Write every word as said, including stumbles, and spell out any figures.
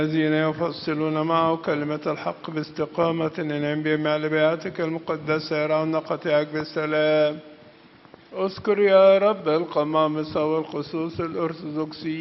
الذين يفصلون معه كلمة الحق باستقامة انعم بهم على بيعتك المقدسة يرون قطيعك بالسلام. اذكر يا رب القمامسة والخصوص الأرثوذكسيين